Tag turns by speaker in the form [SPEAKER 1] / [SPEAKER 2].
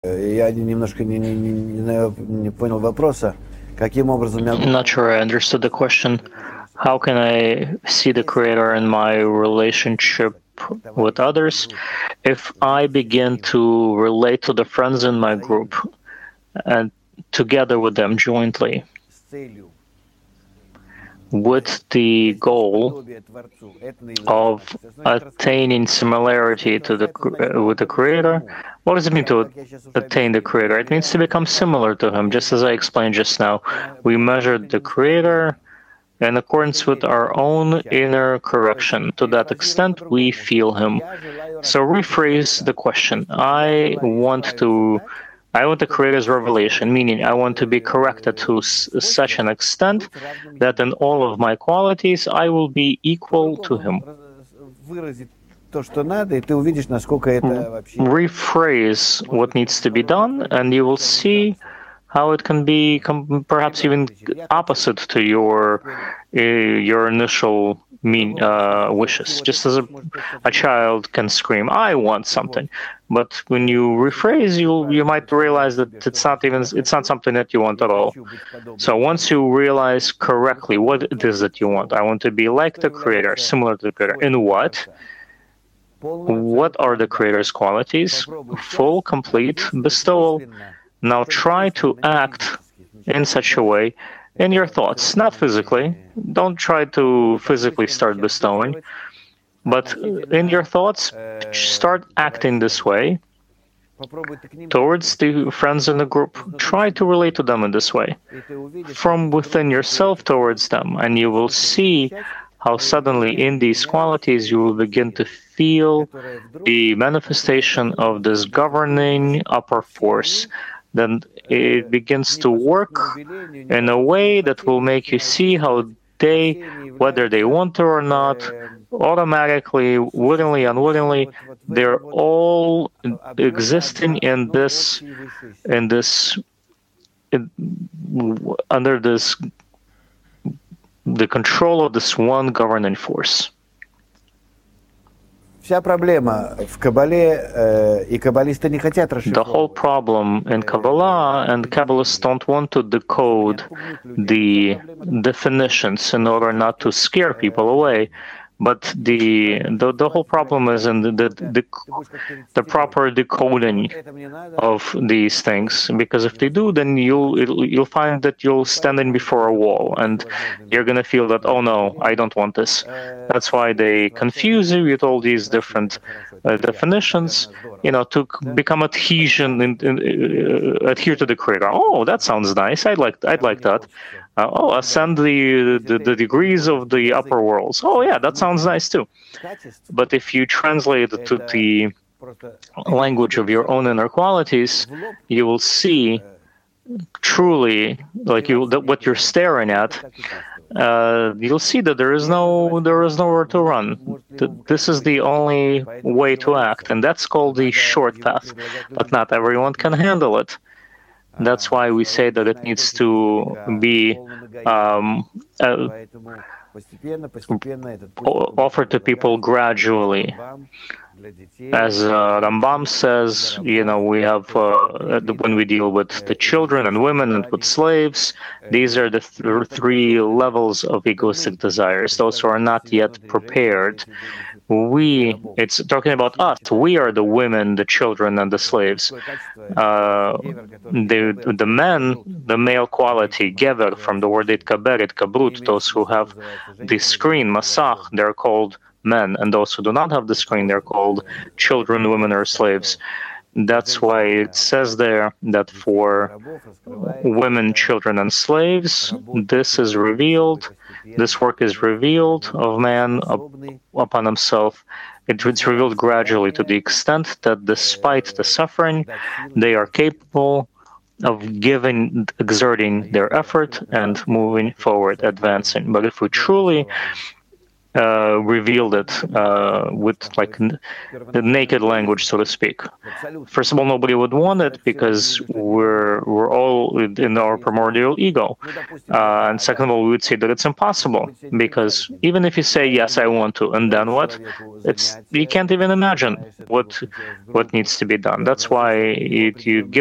[SPEAKER 1] Я немножко не понял вопроса. Каким образом я...
[SPEAKER 2] I'm not sure I understood the question. How can I see the Creator in my relationship with others? If I begin to relate to the friends in my group and together with them jointly, with the goal of attaining similarity to with the Creator. What does it mean to attain the Creator? It means to become similar to Him, just as I explained just now. We measured the Creator in accordance with our own inner correction. To that extent, we feel Him. So rephrase the question. I want the Creator's revelation, meaning I want to be corrected to such an extent that in all of my qualities I will be equal to Him. Rephrase what needs to be done, and you will see how it can be perhaps even opposite to your initial wishes. Just as a child can scream, "I want something," but when you rephrase, you might realize that it's not something that you want at all. So once you realize correctly what it is that you want, I want to be like the Creator, similar to the Creator. In what? What are the Creator's qualities? Full, complete bestowal. Now try to act in such a way in your thoughts, not physically. Don't try to physically start bestowing, but in your thoughts, start acting this way towards the friends in the group. Try to relate to them in this way, from within yourself towards them, and you will see how suddenly in these qualities you will begin to feel the manifestation of this governing upper force. Then it begins to work in a way that will make you see how they, whether they want to or not, automatically, wittingly, unwittingly, they're all existing under the control of this one governing force.
[SPEAKER 1] The
[SPEAKER 2] whole problem in Kabbalah, and Kabbalists don't want to decode the definitions in order not to scare people away. But the whole problem is in the proper decoding of these things, because if they do, then you'll find that you'll stand in before a wall, and you're gonna feel that, oh no, I don't want this. That's why they confuse you with all these different definitions, to become adhere to the Creator. Oh, that sounds nice. I'd like that. Ascend the degrees of the upper worlds. Oh yeah, that sounds nice too. But if you translate it to the language of your own inner qualities, you will see truly, what you're staring at. You'll see that there is nowhere to run. This is the only way to act, and that's called the short path. But not everyone can handle it. That's why we say that it needs to be offered to people gradually. As Rambam says, we have, when we deal with the children and women and with slaves, these are the three levels of egoistic desires. Those who are not yet prepared. It's talking about us. We are the women, the children, and the slaves. The men, the male quality, gever, from the word itkabrut, those who have the screen, masach, they're called men, and those who do not have the screen, they're called children, women, or slaves. That's why it says there that for women, children, and slaves, this is revealed. This work is revealed of man upon himself. It's revealed gradually to the extent that despite the suffering, they are capable of exerting their effort and moving forward, advancing. But if we truly revealed it with like the naked language, so to speak. First of all, nobody would want it because we're all in our primordial ego, and second of all, we would say that it's impossible because even if you say yes, I want to, and then what? You can't even imagine what needs to be done. That's why you give